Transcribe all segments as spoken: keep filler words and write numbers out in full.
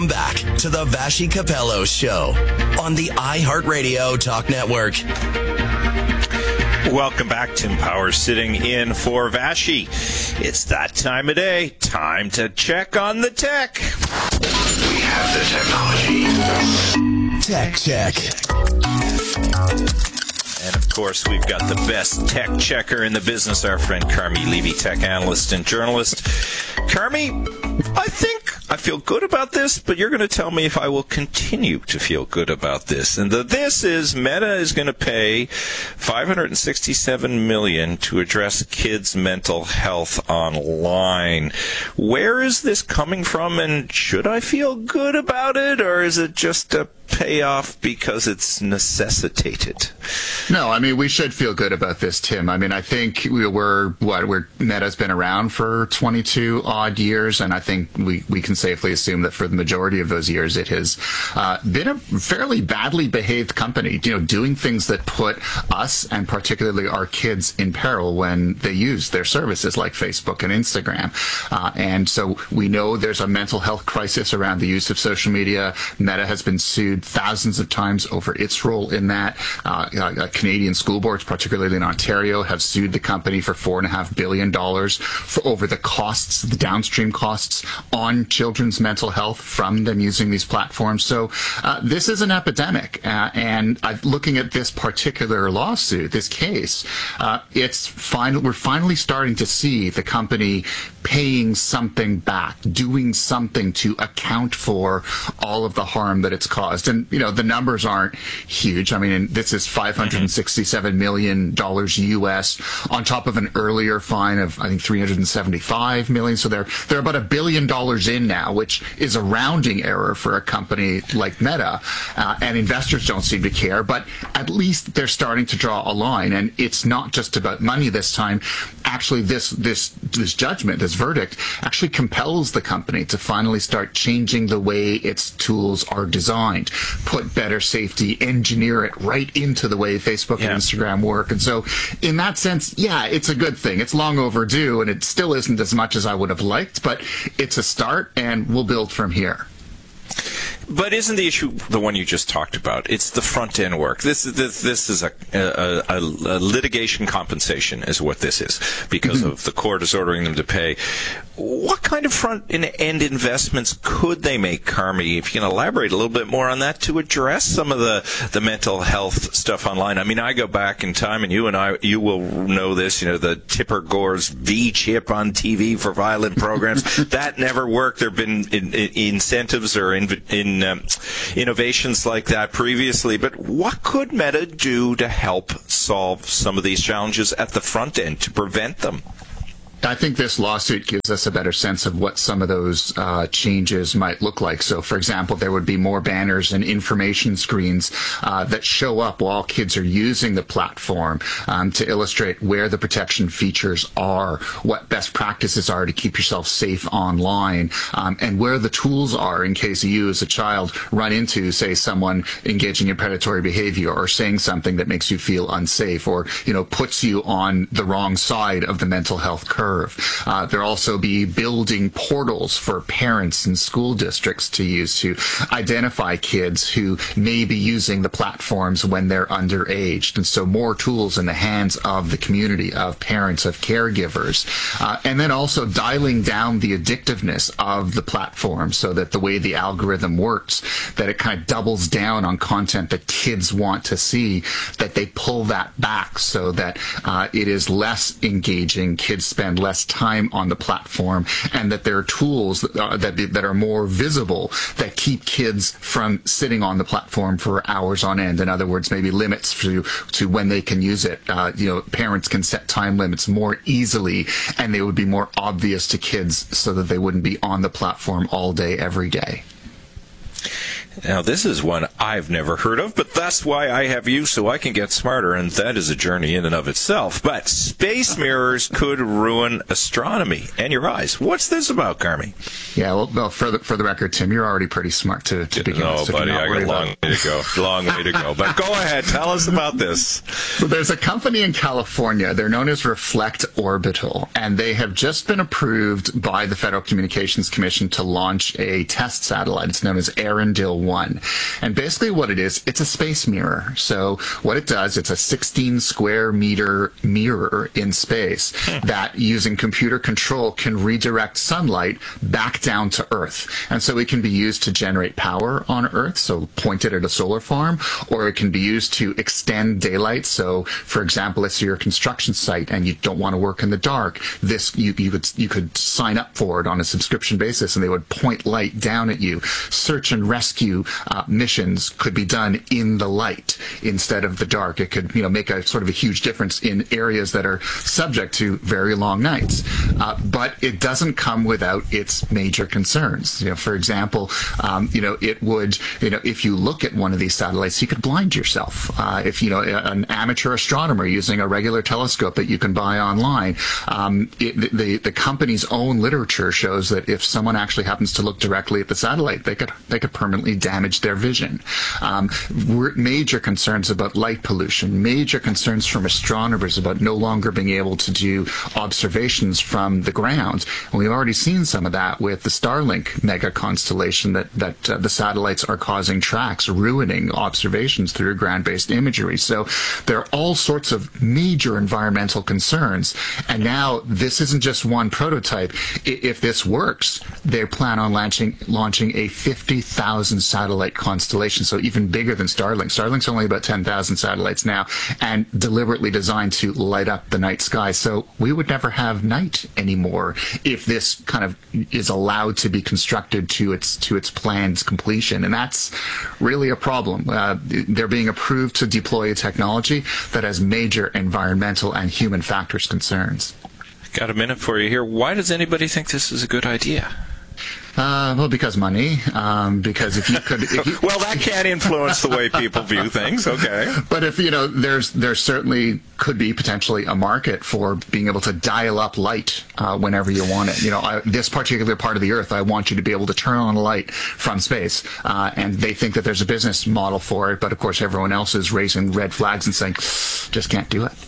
Back to the Vassy Capello Show on the iHeartRadio Talk Network. Welcome back. Tim Powers sitting in for Vassy. It's that time of day. Time to check on the tech. We have the technology. Tech check. And, of course, we've got the best tech checker in the business, our friend Carmi Levy, tech analyst and journalist. Carmi, I think I feel good about this, but you're going to tell me if I will continue to feel good about this. And the this is Meta is going to pay five hundred sixty-seven million dollars to address kids' mental health online. Where is this coming from, and should I feel good about it, or is it just a payoff because it's necessitated? No, I mean, we should feel good about this, Tim. I mean, I think we were, what, we're, Meta's been around for twenty-two odd years, and I think we, we can safely assume that for the majority of those years, it has uh, been a fairly badly behaved company, you know, doing things that put us and particularly our kids in peril when they use their services like Facebook and Instagram. Uh, and so we know there's a mental health crisis around the use of social media. Meta has been sued thousands of times over its role in that. Uh, uh, Canadian school boards, particularly in Ontario, have sued the company for four and a half billion dollars for over the costs, the downstream costs on children's mental health from them using these platforms. So uh, this is an epidemic, uh, and uh, looking at this particular lawsuit, this case, uh, it's fin- we're finally starting to see the company paying something back, doing something to account for all of the harm that it's caused. And, you know, the numbers aren't huge. I mean, this is five hundred sixty-seven million dollars U S on top of an earlier fine of, I think, three hundred seventy-five million dollars. So they're, they're about a billion dollars in now, which is a rounding error for a company like Meta. Uh, and investors don't seem to care, but at least they're starting to draw a line. And it's not just about money this time. Actually, this, this, this judgment, this verdict actually compels the company to finally start changing the way its tools are designed, put better safety, engineer it right into the way Facebook yeah. and Instagram work. And so in that sense, yeah, it's a good thing. It's long overdue, and it still isn't as much as I would have liked, but it's a start, and we'll build from here. But isn't the issue the one you just talked about? It's the front end work. This is this, this is a, a, a, a litigation compensation is what this is because mm-hmm. of the court is ordering them to pay. What kind of front end investments could they make, Carmi? If you can elaborate a little bit more on that to address some of the, the mental health stuff online. I mean, I go back in time, and you and I, you will know this. You know, the Tipper Gore's V chip on T V for violent programs that never worked. There have been in, in incentives or in, in Um, innovations like that previously, but what could Meta do to help solve some of these challenges at the front end to prevent them? I think this lawsuit gives us a better sense of what some of those uh, changes might look like. So, for example, there would be more banners and information screens uh, that show up while kids are using the platform um, to illustrate where the protection features are, what best practices are to keep yourself safe online, um, and where the tools are in case you as a child run into, say, someone engaging in predatory behavior or saying something that makes you feel unsafe or, you know, puts you on the wrong side of the mental health curve. Uh, there'll also be building portals for parents and school districts to use to identify kids who may be using the platforms when they're underage. And so more tools in the hands of the community, of parents, of caregivers. Uh, and then also dialing down the addictiveness of the platform so that the way the algorithm works, that it kind of doubles down on content that kids want to see, that they pull that back so that uh, it is less engaging, kids spend less time on the platform, and that there are tools that are, that, that are more visible that keep kids from sitting on the platform for hours on end. In other words, maybe limits to, to when they can use it. Uh, you know, parents can set time limits more easily, and they would be more obvious to kids so that they wouldn't be on the platform all day, every day. Now, this is one I've never heard of, but that's why I have you, so I can get smarter, and that is a journey in and of itself. But space mirrors could ruin astronomy and your eyes. What's this about, Carmi? Yeah, well, well for, the, for the record, Tim, you're already pretty smart to, to begin No, with. So buddy, I got a long about. way to go. Long way to go. But go ahead, tell us about this. So there's a company in California. They're known as Reflect Orbital, and they have just been approved by the Federal Communications Commission to launch a test satellite. It's known as Arendelle one. And basically what it is, it's a space mirror. So what it does, it's a sixteen square meter mirror in space that, using computer control, can redirect sunlight back down to Earth. And so it can be used to generate power on Earth, so point it at a solar farm, or it can be used to extend daylight. So, for example, if you're a construction site and you don't want to work in the dark, this you, you could you could sign up for it on a subscription basis, and they would point light down at you. Search and rescue uh, missions could be done in the light instead of the dark. It could, you know, make a sort of a huge difference in areas that are subject to very long nights. Uh, but it doesn't come without its major concerns. You know, for example, um, you know, it would, you know, if you look at one of these satellites, you could blind yourself. Uh, if, you know, an amateur astronomer using a regular telescope that you can buy online, um, it, the, the company's own literature shows that if someone actually happens to look directly at the satellite, they could, they could permanently damage their vision. Um, major concerns about light pollution, major concerns from astronomers about no longer being able to do observations from the ground. And we've already seen some of that with the Starlink mega constellation, that, that uh, the satellites are causing tracks, ruining observations through ground-based imagery. So there are all sorts of major environmental concerns. And now this isn't just one prototype. I, if this works, they plan on launching, launching a fifty thousand satellite constellation, so even bigger than Starlink. Starlink's only about ten thousand satellites now, and deliberately designed to light up the night sky. So we would never have night anymore if this kind of is allowed to be constructed to its to its planned completion, and that's really a problem. Uh, they're being approved to deploy a technology that has major environmental and human factors concerns. Got a minute for you here. Why does anybody think this is a good idea? Uh, well, because money. Um, because if you could, if you, well, that can influence the way people view things. Okay, but if you know, there's there certainly could be potentially a market for being able to dial up light uh, whenever you want it. You know, I, this particular part of the Earth, I want you to be able to turn on a light from space, uh, and they think that there's a business model for it. But of course, everyone else is raising red flags and saying, just can't do it.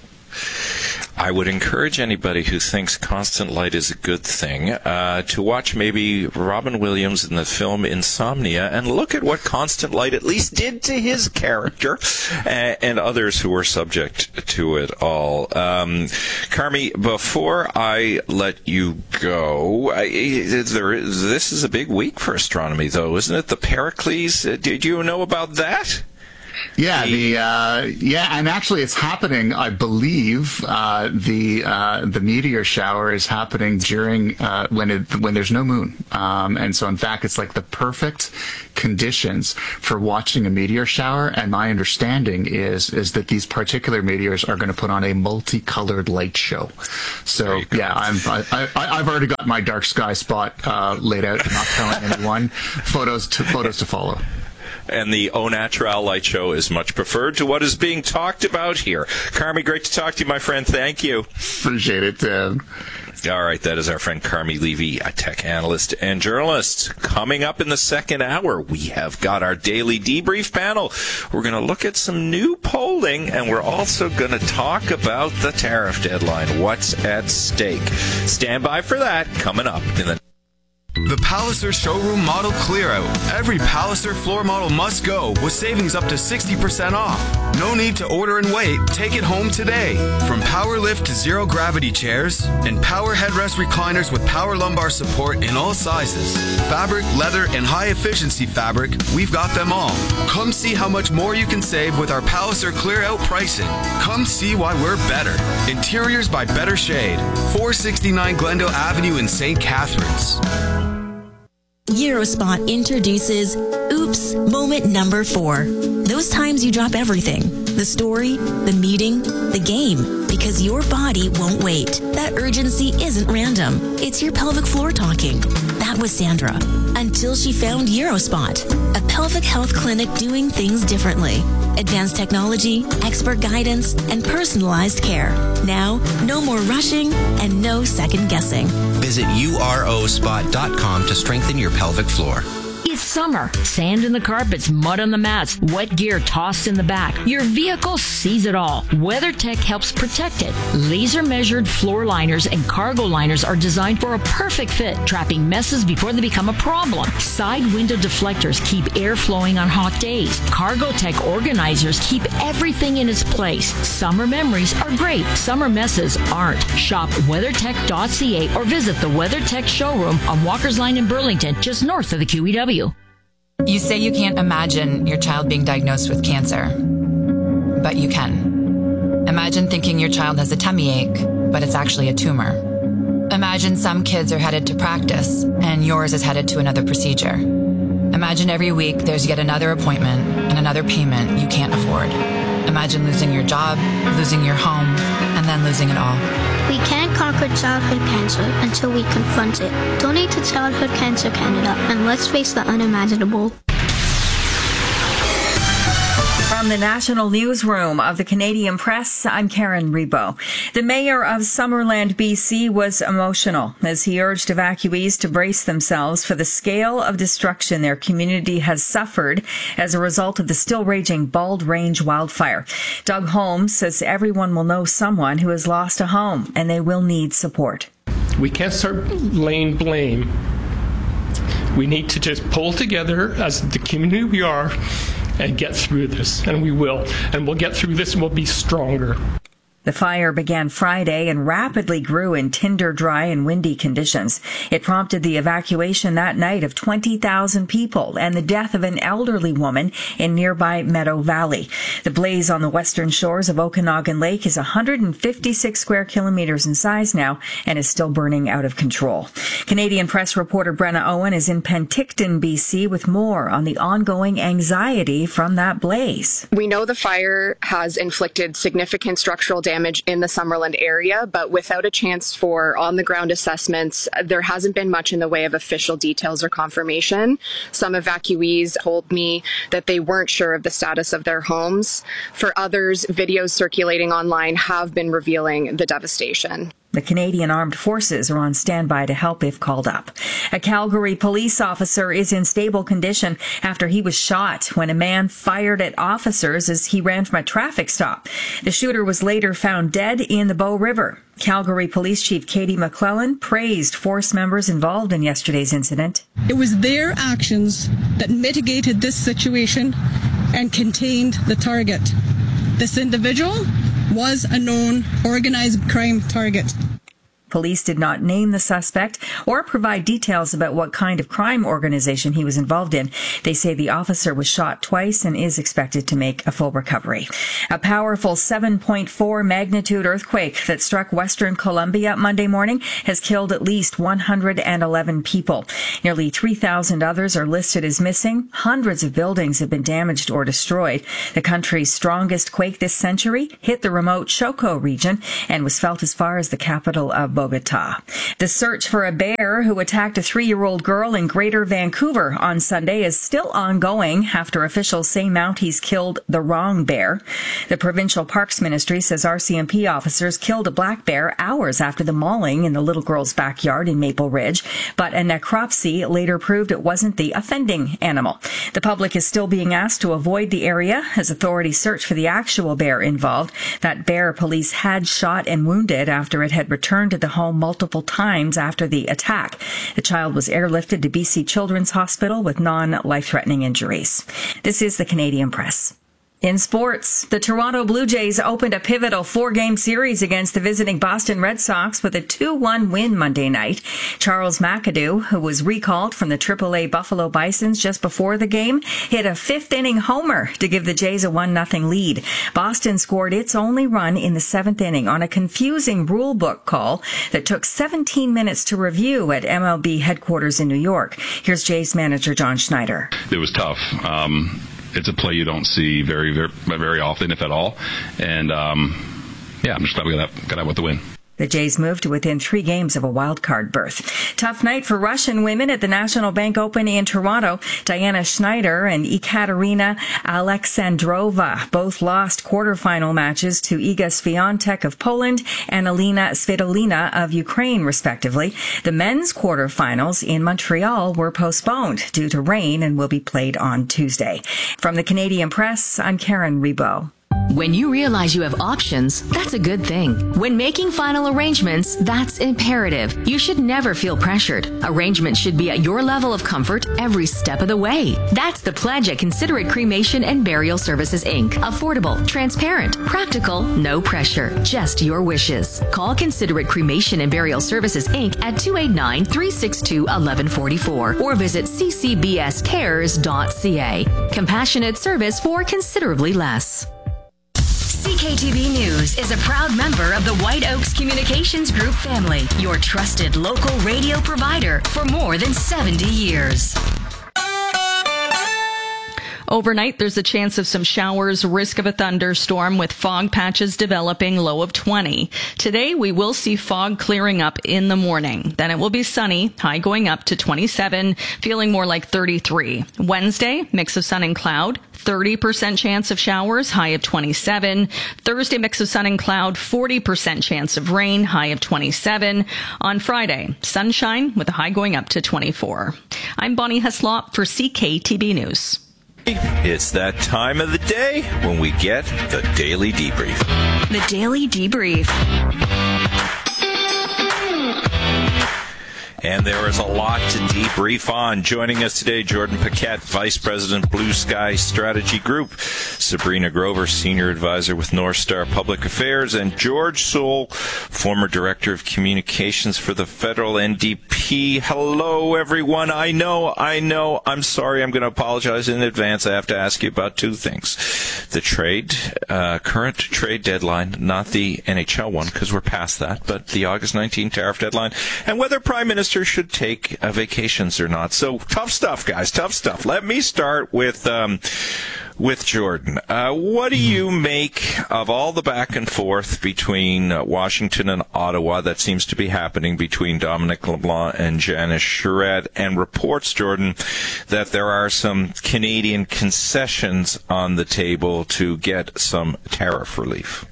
I would encourage anybody who thinks constant light is a good thing uh, to watch maybe Robin Williams in the film Insomnia and look at what constant light at least did to his character and, and others who were subject to it all. Um, Carmi, before I let you go, I, there is, this is a big week for astronomy, though, isn't it? The Pericles, uh, did you know about that? Yeah, the uh, yeah, and actually, it's happening. I believe uh, the uh, the meteor shower is happening during uh, when it when there's no moon, um, and so in fact, it's like the perfect conditions for watching a meteor shower. And my understanding is is that these particular meteors are going to put on a multicolored light show. So yeah, I'm I, I, I've already got my dark sky spot uh, laid out. Not telling anyone. Photos to photos to follow. And the Au Natural light show is much preferred to what is being talked about here. Carmi, great to talk to you, my friend. Thank you. Appreciate it, Tim. All right, that is our friend Carmi Levy, a tech analyst and journalist. Coming up in the second hour, we have got our daily debrief panel. We're going to look at some new polling, and we're also going to talk about the tariff deadline. What's at stake? Stand by for that. Coming up in the The Palliser Showroom Model Clearout. Every Palliser floor model must go with savings up to sixty percent off. No need to order and wait. Take it home today. From power lift to zero gravity chairs and power headrest recliners with power lumbar support in all sizes. Fabric, leather, and high efficiency fabric, we've got them all. Come see how much more you can save with our Palliser Clearout pricing. Come see why we're better. Interiors by Better Shade. four sixty-nine Glendale Avenue in Saint Catharines. Eurospot introduces Oops Moment Number Four. Those times you drop everything. The story, the meeting, the game, because your body won't wait. That urgency isn't random. It's your pelvic floor talking. That was Sandra, until she found Eurospot, a pelvic health clinic doing things differently. Advanced technology, expert guidance, and personalized care. Now, no more rushing and no second guessing. Visit U R O spot dot com to strengthen your pelvic floor. It's summer. Sand in the carpets, mud on the mats, wet gear tossed in the back. Your vehicle sees it all. WeatherTech helps protect it. Laser-measured floor liners and cargo liners are designed for a perfect fit, trapping messes before they become a problem. Side window deflectors keep air flowing on hot days. Cargotech organizers keep everything in its place. Summer memories are great. Summer messes aren't. Shop weathertech dot c a or visit the WeatherTech showroom on Walker's Line in Burlington, just north of the Q E W. You say you can't imagine your child being diagnosed with cancer, but you can. Imagine thinking your child has a tummy ache, but it's actually a tumor. Imagine some kids are headed to practice, and yours is headed to another procedure. Imagine every week there's yet another appointment and another payment you can't afford. Imagine losing your job, losing your home, and then losing it all. We can't conquer childhood cancer until we confront it. Donate to Childhood Cancer Canada, and let's face the unimaginable. From the National Newsroom of the Canadian Press, I'm Karen Rebo. The mayor of Summerland, B C was emotional as he urged evacuees to brace themselves for the scale of destruction their community has suffered as a result of the still raging Bald Range wildfire. Doug Holmes says everyone will know someone who has lost a home and they will need support. We can't start laying blame. We need to just pull together as the community we are and get through this, and we will. And we'll get through this and we'll be stronger. The fire began Friday and rapidly grew in tinder, dry, and windy conditions. It prompted the evacuation that night of twenty thousand people and the death of an elderly woman in nearby Meadow Valley. The blaze on the western shores of Okanagan Lake is one hundred fifty-six square kilometers in size now and is still burning out of control. Canadian Press reporter Brenna Owen is in Penticton, B C, with more on the ongoing anxiety from that blaze. We know the fire has inflicted significant structural damage in the Summerland area, but without a chance for on-the-ground assessments, there hasn't been much in the way of official details or confirmation. Some evacuees told me that they weren't sure of the status of their homes. For others, videos circulating online have been revealing the devastation. The Canadian Armed Forces are on standby to help if called up. A Calgary police officer is in stable condition after he was shot when a man fired at officers as he ran from a traffic stop. The shooter was later found dead in the Bow River. Calgary Police Chief Katie McClellan praised force members involved in yesterday's incident. It was their actions that mitigated this situation and contained the target. This individual was a known organized crime target. Police did not name the suspect or provide details about what kind of crime organization he was involved in. They say the officer was shot twice and is expected to make a full recovery. A powerful seven point four magnitude earthquake that struck Western Colombia Monday morning has killed at least one hundred eleven people. Nearly three thousand others are listed as missing. Hundreds of buildings have been damaged or destroyed. The country's strongest quake this century hit the remote Choco region and was felt as far as the capital of Bogota. The search for a bear who attacked a three-year-old girl in Greater Vancouver on Sunday is still ongoing after officials say Mounties killed the wrong bear. The Provincial Parks Ministry says R C M P officers killed a black bear hours after the mauling in the little girl's backyard in Maple Ridge, but a necropsy later proved it wasn't the offending animal. The public is still being asked to avoid the area as authorities search for the actual bear involved. That bear police had shot and wounded after it had returned to the home multiple times after the attack. The child was airlifted to B C Children's Hospital with non-life-threatening injuries. This is the Canadian Press. In sports, the Toronto Blue Jays opened a pivotal four-game series against the visiting Boston Red Sox with a two one win Monday night. Charles McAdoo, who was recalled from the triple A Buffalo Bisons just before the game, hit a fifth-inning homer to give the Jays a one nothing lead. Boston scored its only run in the seventh inning on a confusing rule book call that took seventeen minutes to review at M L B headquarters in New York. Here's Jays manager John Schneider. It was tough. Um it's a play you don't see very, very, very often, if at all. And um, yeah, I'm just glad we got out, got out with the win. The Jays moved to within three games of a wild card berth. Tough night for Russian women at the National Bank Open in Toronto. Diana Schneider and Ekaterina Alexandrova both lost quarterfinal matches to Iga Swiatek of Poland and Alina Svitolina of Ukraine, respectively. The men's quarterfinals in Montreal were postponed due to rain and will be played on Tuesday. From the Canadian Press, I'm Karen Rebo. When you realize you have options, that's a good thing. When making final arrangements, that's imperative. You should never feel pressured. Arrangements should be at your level of comfort every step of the way. That's the pledge at Considerate Cremation and Burial Services, Incorporated. Affordable, transparent, practical, no pressure, just your wishes. Call Considerate Cremation and Burial Services, Incorporated at two eight nine, three six two, one one four four or visit c c b s cares dot c a. Compassionate service for considerably less. C K T V News is a proud member of the White Oaks Communications Group family, your trusted local radio provider for more than seventy years. Overnight, there's a chance of some showers, risk of a thunderstorm with fog patches developing, low of twenty. Today, we will see fog clearing up in the morning. Then it will be sunny, high going up to twenty-seven, feeling more like thirty-three. Wednesday, mix of sun and cloud, thirty percent chance of showers, high of twenty-seven. Thursday, mix of sun and cloud, forty percent chance of rain, high of twenty-seven. On Friday, sunshine with a high going up to twenty-four. I'm Bonnie Heslop for C K T B News. It's that time of the day when we get the Daily Debrief. The Daily Debrief. And there is a lot to debrief on. Joining us today, Jordan Paquette, Vice President, Blue Sky Strategy Group, Sabrina Grover, Senior Advisor with North Star Public Affairs, and George Soule, former Director of Communications for the Federal N D P. Hello, everyone. I know, I know, I'm sorry, I'm going to apologize in advance. I have to ask you about two things. The trade, uh, current trade deadline, not the N H L one, because we're past that, but the August nineteenth tariff deadline, and whether Prime Minister should take uh, vacations or not. So tough stuff, guys. Tough stuff. Let me start with um, with Jordan. Uh, what do you make of all the back and forth between uh, Washington and Ottawa that seems to be happening between Dominic LeBlanc and Janice Charette, and reports, Jordan, that there are some Canadian concessions on the table to get some tariff relief?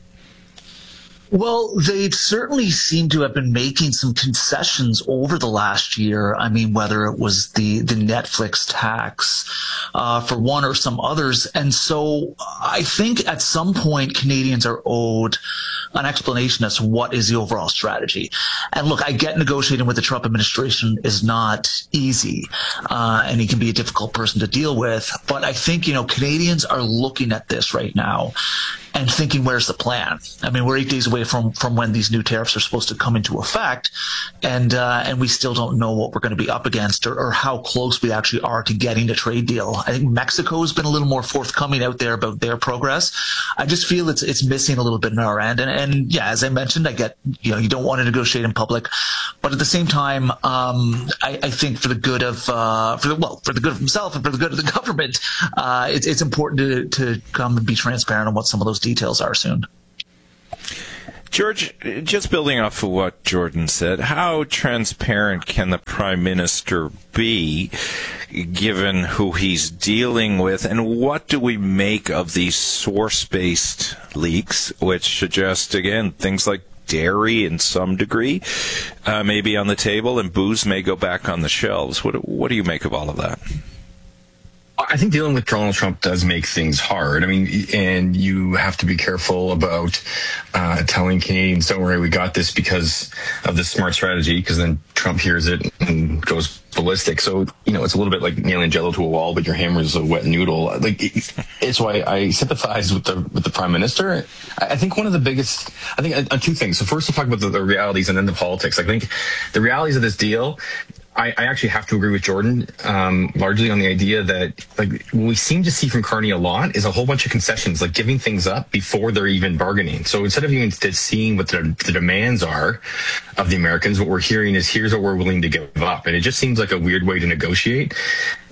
Well, they've certainly seemed to have been making some concessions over the last year. I mean, whether it was the, the Netflix tax uh, for one or some others. And so I think at some point Canadians are owed an explanation as to what is the overall strategy. And look, I get negotiating with the Trump administration is not easy, uh, and he can be a difficult person to deal with. But I think, you know, Canadians are looking at this right now and thinking, where's the plan? I mean, we're eight days away from, from when these new tariffs are supposed to come into effect, and uh, and we still don't know what we're going to be up against or, or how close we actually are to getting a trade deal. I think Mexico has been a little more forthcoming out there about their progress. I just feel it's it's missing a little bit in our end. And, and yeah, as I mentioned, I get, you know, you don't want to negotiate in public, but at the same time, um, I, I think for the good of uh, for the well, for the good of himself and for the good of the government, uh, it's it's important to to come and be transparent on what some of those details are soon. George, just building off of what Jordan said, how transparent can the Prime Minister be, given who he's dealing with, and what do we make of these source-based leaks, which suggest, again, things like dairy in some degree uh, may be on the table, and booze may go back on the shelves? What, what do you make of all of that? I think dealing with Donald Trump does make things hard. I mean, and you have to be careful about uh, telling Canadians, don't worry, we got this because of this smart strategy, because then Trump hears it and goes ballistic. So, you know, it's a little bit like nailing jello to a wall, but your hammer is a wet noodle. Like, it's why I sympathize with the with the Prime Minister. I think one of the biggest, I think uh, two things. So first, we'll talk about the, the realities and then the politics. I think the realities of this deal, I, I actually have to agree with Jordan, um, largely on the idea that, like, what we seem to see from Carney a lot is a whole bunch of concessions, like giving things up before they're even bargaining. So instead of even seeing what the, the demands are of the Americans, what we're hearing is, here's what we're willing to give up. And it just seems like a weird way to negotiate.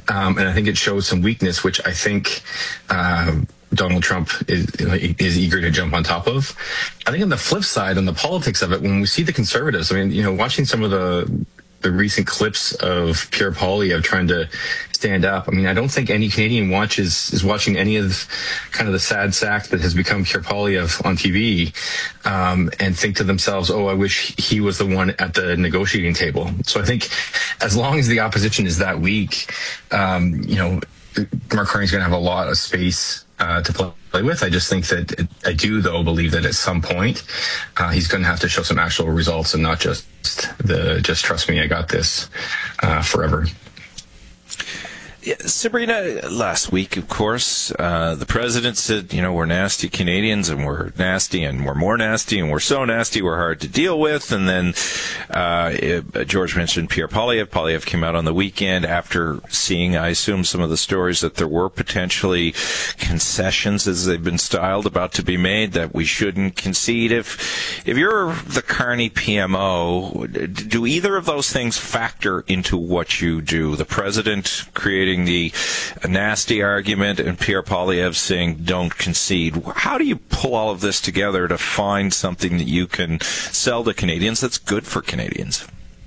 Um, and I think it shows some weakness, which I think uh, Donald Trump is, is eager to jump on top of. I think on the flip side, on the politics of it, when we see the Conservatives, I mean, you know, watching some of the the recent clips of Pierre Poilievre trying to stand up. I mean, I don't think any Canadian watches is watching any of kind of the sad sack that has become Pierre Poilievre on T V um, and think to themselves, oh, I wish he was the one at the negotiating table. So I think as long as the opposition is that weak, um, you know, Mark Carney's going to have a lot of space uh, to play with. I just think that it, I do, though, believe that at some point uh, he's going to have to show some actual results and not just the just trust me, I got this uh, forever. Yeah, Sabrina, last week, of course, uh, the president said, you know, we're nasty Canadians and we're nasty and we're more nasty and we're so nasty we're hard to deal with. And then uh, it, George mentioned Pierre Poilievre. Poilievre came out on the weekend after seeing, I assume, some of the stories that there were potentially concessions, as they've been styled, about to be made, that we shouldn't concede. If, if you're the Carney P M O, do either of those things factor into what you do? The president creating the nasty argument and Pierre Poilievre saying don't concede. How do you pull all of this together to find something that you can sell to Canadians that's good for Canadians?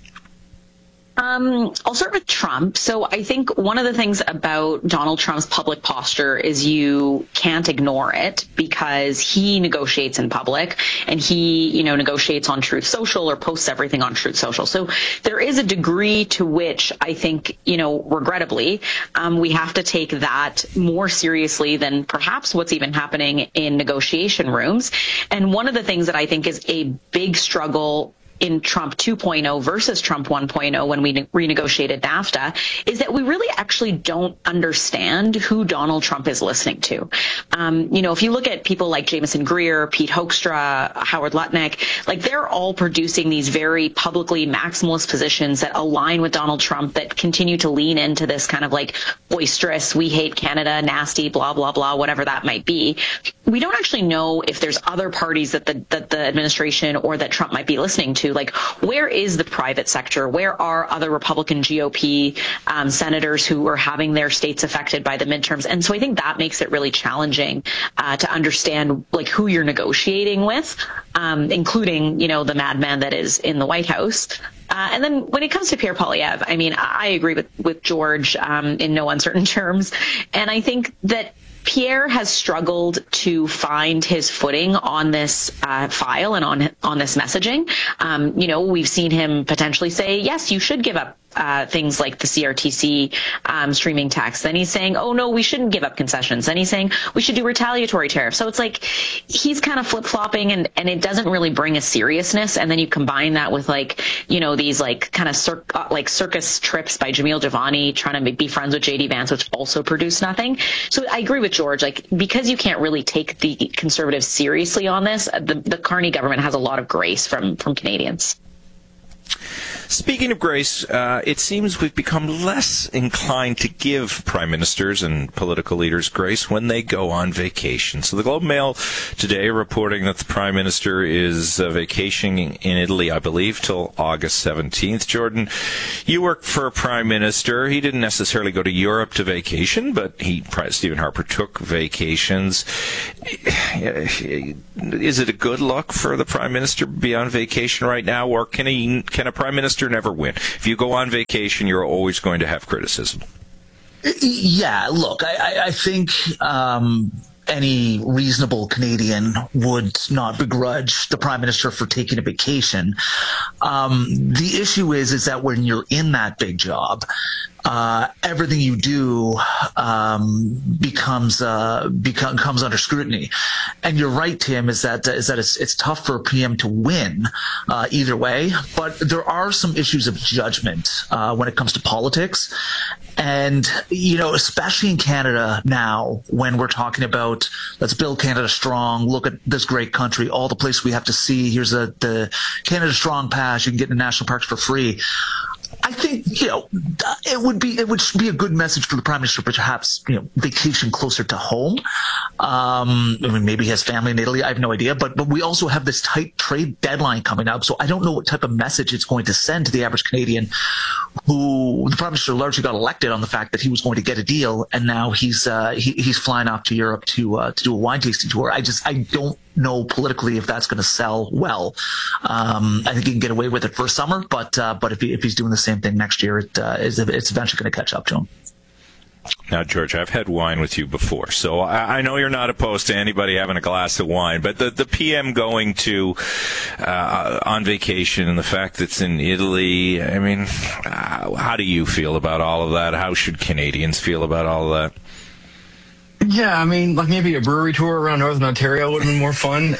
Um, I'll start with Trump. So I think one of the things about Donald Trump's public posture is you can't ignore it, because he negotiates in public and he, you know, negotiates on Truth Social or posts everything on Truth Social. So there is a degree to which I think, you know, regrettably, um, we have to take that more seriously than perhaps what's even happening in negotiation rooms. And one of the things that I think is a big struggle in Trump two point oh versus Trump one point oh when we ne- renegotiated NAFTA is that we really actually don't understand who Donald Trump is listening to. Um, you know, if you look at people like Jameson Greer, Pete Hoekstra, Howard Lutnick, like they're all producing these very publicly maximalist positions that align with Donald Trump, that continue to lean into this kind of like boisterous, we hate Canada, nasty, blah, blah, blah, whatever that might be. We don't actually know if there's other parties that the, that the administration or that Trump might be listening to. Like, where is the private sector? Where are other Republican G O P um, senators who are having their states affected by the midterms? And so I think that makes it really challenging uh, to understand like who you're negotiating with, um, including, you know, the madman that is in the White House. Uh, and then when it comes to Pierre Poilievre, I mean, I agree with, with George um, in no uncertain terms. And I think that Pierre has struggled to find his footing on this uh, file and on on this messaging. Um, you know, we've seen him potentially say, yes, you should give up uh, things like the C R T C um, streaming tax. Then he's saying, oh, no, we shouldn't give up concessions. Then he's saying we should do retaliatory tariffs. So it's like he's kind of flip-flopping, and, and it doesn't really bring a seriousness. And then you combine that with like, you know, these like kind of cir- like circus trips by Jamil Javani trying to be friends with J D Vance, which also produce nothing. So I agree with George, like because you can't really take the Conservatives seriously on this, the, the Carney government has a lot of grace from, from Canadians. Speaking of grace, uh, it seems we've become less inclined to give prime ministers and political leaders grace when they go on vacation. So the Globe and Mail today reporting that the prime minister is uh, vacationing in Italy, I believe, till August seventeenth. Jordan, you work for a prime minister. He didn't necessarily go to Europe to vacation, but he, Stephen Harper, took vacations. Is it a good look for the prime minister to be on vacation right now, or can he, can a prime minister never win? If you go on vacation, you're always going to have criticism. Yeah, look, I, I think um, any reasonable Canadian would not begrudge the Prime Minister for taking a vacation. Um, the issue is, is that when you're in that big job, Uh, everything you do um, becomes uh, become, comes under scrutiny, and you're right, Tim. Is that is that it's it's tough for a P M to win uh, either way, but there are some issues of judgment uh, when it comes to politics, and you know, especially in Canada now, when we're talking about let's build Canada strong. Look at this great country, all the places we have to see. Here's a, the Canada Strong Pass. You can get into national parks for free. I think, you know, it would be it would be a good message for the Prime Minister, perhaps, you know, vacation closer to home. Um, I mean, maybe he has family in Italy. I have no idea. But but we also have this tight trade deadline coming up. So I don't know what type of message it's going to send to the average Canadian who the Prime Minister largely got elected on the fact that he was going to get a deal. And now he's uh, he, he's flying off to Europe to uh, to do a wine tasting tour. I just I don't know politically if that's going to sell well. Um, I think he can get away with it for a summer, but uh, but if he, if he's doing the same thing next year, it uh, is it's eventually going to catch up to him. Now, George, I've had wine with you before, so I, I know you're not opposed to anybody having a glass of wine, but the, the P M going to uh, on vacation and the fact that it's in Italy, I mean, uh, how do you feel about all of that? How should Canadians feel about all of that? Yeah, I mean, like maybe a brewery tour around Northern Ontario would have been more fun.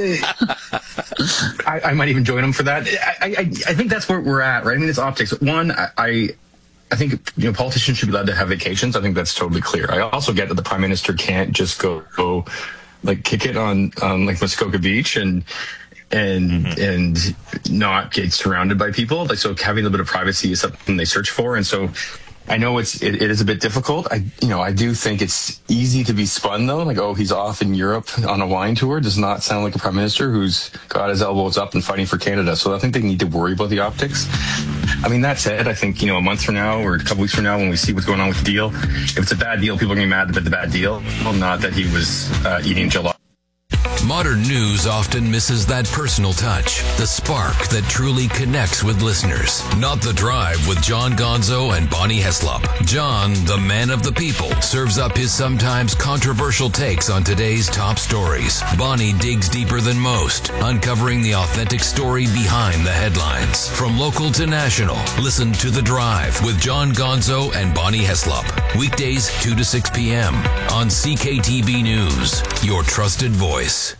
I, I might even join them for that. I, I, I think that's where we're at, right? I mean, it's optics. One, I, I think you know politicians should be allowed to have vacations. I think that's totally clear. I also get that the Prime Minister can't just go, go like kick it on, on like Muskoka Beach and and mm-hmm. and not get surrounded by people. Like so, having a little bit of privacy is something they search for, and so. I know it's it, it is a bit difficult. I you know I do think it's easy to be spun though. Like oh he's off in Europe on a wine tour does not sound like a prime minister who's got his elbows up and fighting for Canada. So I think they need to worry about the optics. I mean that said, I think you know a month from now or a couple weeks from now when we see what's going on with the deal, if it's a bad deal, people are gonna be mad about the bad deal. Well, not that he was uh, eating gelato. Modern news often misses that personal touch, the spark that truly connects with listeners. Not The Drive with John Gonzo and Bonnie Heslop. John, the man of the people, serves up his sometimes controversial takes on today's top stories. Bonnie digs deeper than most, uncovering the authentic story behind the headlines. From local to national, listen to The Drive with John Gonzo and Bonnie Heslop. Weekdays two to six p.m. on C K T B News, your trusted voice.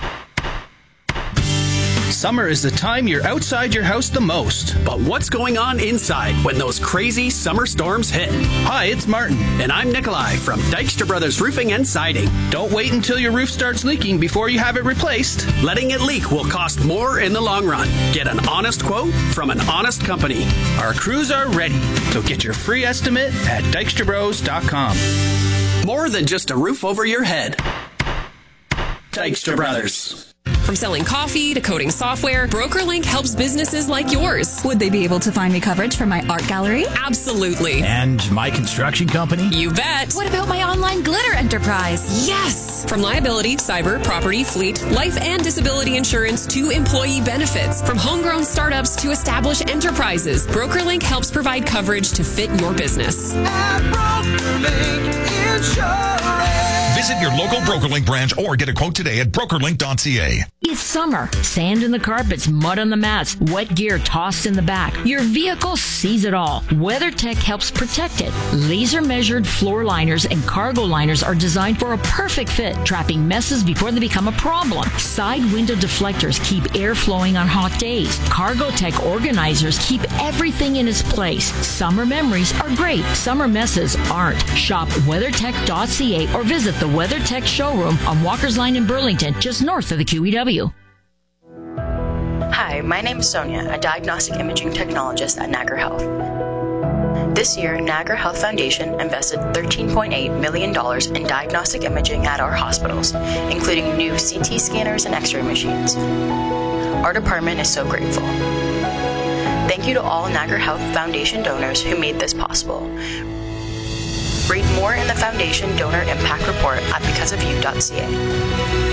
Summer is the time you're outside your house the most. But what's going on inside when those crazy summer storms hit? Hi, it's Martin, and I'm Nikolai from Dykstra Brothers Roofing and Siding. Don't wait until your roof starts leaking before you have it replaced. Letting it leak will cost more in the long run. Get an honest quote from an honest company. Our crews are ready, so get your free estimate at dykstra bros dot com. More than just a roof over your head. Dykstra Brothers. From selling coffee to coding software, BrokerLink helps businesses like yours. Would they be able to find me coverage for my art gallery? Absolutely. And my construction company? You bet. What about my online glitter enterprise? Yes. From liability, cyber, property, fleet, life and disability insurance to employee benefits. From homegrown startups to established enterprises, BrokerLink helps provide coverage to fit your business. At BrokerLink Insurance. Visit your local BrokerLink branch or get a quote today at broker link dot c a. It's summer. Sand in the carpets, mud on the mats, wet gear tossed in the back. Your vehicle sees it all. WeatherTech helps protect it. Laser-measured floor liners and cargo liners are designed for a perfect fit, trapping messes before they become a problem. Side window deflectors keep air flowing on hot days. Cargotech organizers keep everything in its place. Summer memories are great. Summer messes aren't. Shop weather tech dot c a or visit the WeatherTech showroom on Walker's Line in Burlington, just north of the Q E W. Hi, my name is Sonia, a diagnostic imaging technologist at Niagara Health. This year, Niagara Health Foundation invested thirteen point eight million dollars in diagnostic imaging at our hospitals, including new C T scanners and X-ray machines. Our department is so grateful. Thank you to all Niagara Health Foundation donors who made this possible. Read more in the Foundation Donor Impact Report at because of you dot c a.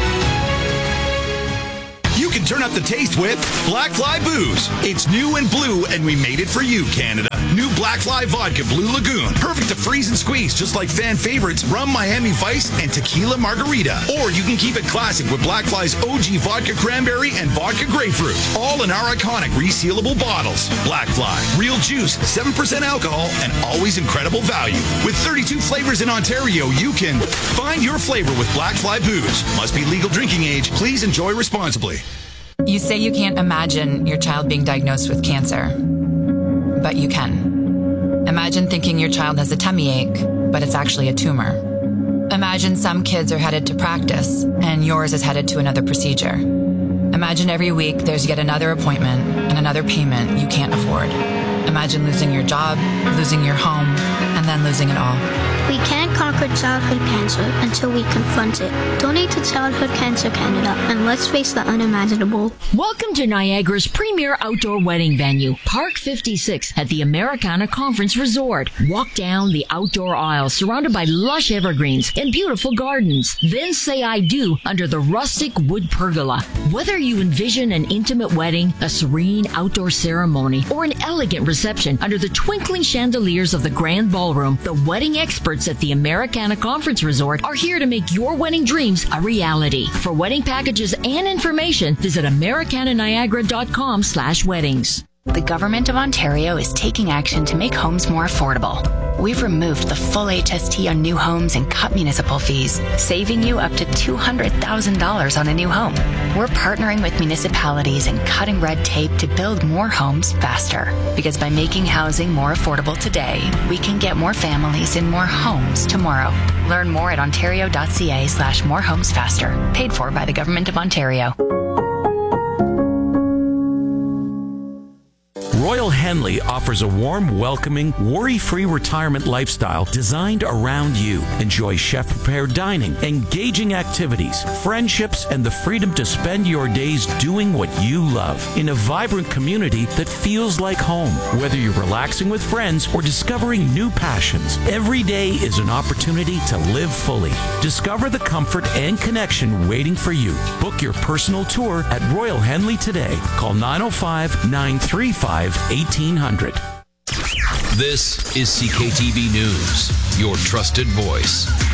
You can turn up the taste with Black Fly Booze. It's new and blue, and we made it for you, Canada. New Black Fly Vodka Blue Lagoon. Perfect to freeze and squeeze, just like fan favorites Rum Miami Vice and Tequila Margarita. Or you can keep it classic with Black Fly's O G Vodka Cranberry and Vodka Grapefruit. All in our iconic resealable bottles. Black Fly. Real juice, seven percent alcohol, and always incredible value. With thirty-two flavors in Ontario, you can find your flavor with Black Fly Booze. Must be legal drinking age. Please enjoy responsibly. You say you can't imagine your child being diagnosed with cancer, but you can. Imagine thinking your child has a tummy ache, but it's actually a tumor. Imagine some kids are headed to practice, and yours is headed to another procedure. Imagine every week there's yet another appointment and another payment you can't afford. Imagine losing your job, losing your home, and then losing it all. We can't conquer childhood cancer until we confront it. Donate to Childhood Cancer Canada and let's face the unimaginable. Welcome to Niagara's premier outdoor wedding venue, Park fifty-six at the Americana Conference Resort. Walk down the outdoor aisle surrounded by lush evergreens and beautiful gardens. Then say I do under the rustic wood pergola. Whether you envision an intimate wedding, a serene outdoor ceremony, or an elegant reception under the twinkling chandeliers of the Grand Ballroom, the wedding experts at the Americana Conference Resort are here to make your wedding dreams a reality. For wedding packages and information, visit americana niagara dot com slash weddings. The Government of Ontario is taking action to make homes more affordable. We've removed the full H S T on new homes and cut municipal fees, saving you up to two hundred thousand dollars on a new home. We're partnering with municipalities and cutting red tape to build more homes faster. Because by making housing more affordable today, we can get more families in more homes tomorrow. Learn more at ontario.ca slash more homes faster. Paid for by the Government of Ontario. Royal Henley offers a warm, welcoming, worry-free retirement lifestyle designed around you. Enjoy chef-prepared dining, engaging activities, friendships, and the freedom to spend your days doing what you love in a vibrant community that feels like home. Whether you're relaxing with friends or discovering new passions, every day is an opportunity to live fully. Discover the comfort and connection waiting for you. Book your personal tour at Royal Henley today. Call nine oh five, nine three five, eighteen hundred. This is C K T V News, your trusted voice.